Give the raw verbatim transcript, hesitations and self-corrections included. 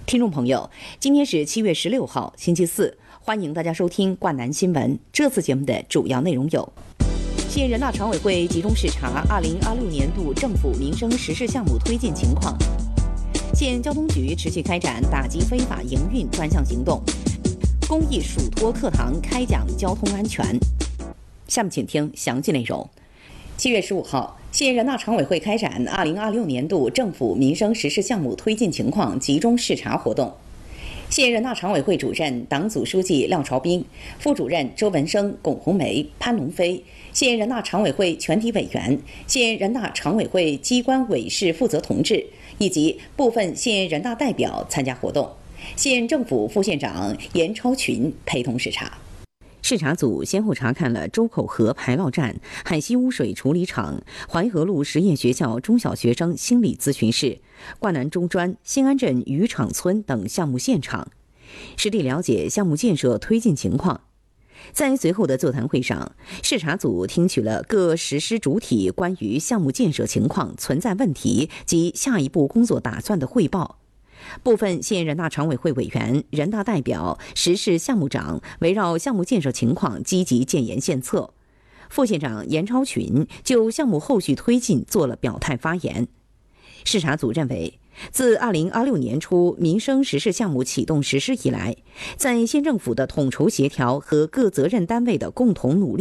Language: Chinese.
听众朋友，今天是七月十六号，星期四，欢迎大家收听冠南新闻。这次节目的主要内容有：县人大常委会集中视察二零二六年度政府民生实事项目推进情况；县交通局持续开展打击非法营运专项行动；公益属托课堂开讲交通安全。下面请听详细内容。七月十五号，县人大常委会开展二零二六年度政府民生实事项目推进情况集中视察活动。县人大常委会主任、党组书记廖朝斌，副主任周文生、龚红梅、潘龙飞，县人大常委会全体委员、县人大常委会机关委事负责同志以及部分县人大代表参加活动。县政府副县长严超群陪同视察。视察组先后查看了周口河排涝站、海西污水处理厂、淮河路实验学校中小学生心理咨询室、冠南中专、新安镇渔场村等项目现场，实地了解项目建设推进情况。在随后的座谈会上，视察组听取了各实施主体关于项目建设情况、存在问题及下一步工作打算的汇报。部分县人大常委会委员、人大代表、实事项目长围绕项目建设情况积极建言献策。副县长严超群就项目后续推进做了表态发言。视察组认为，自二零二六年初民生实事项目启动实施以来，在县政府的统筹协调和各责任单位的共同努力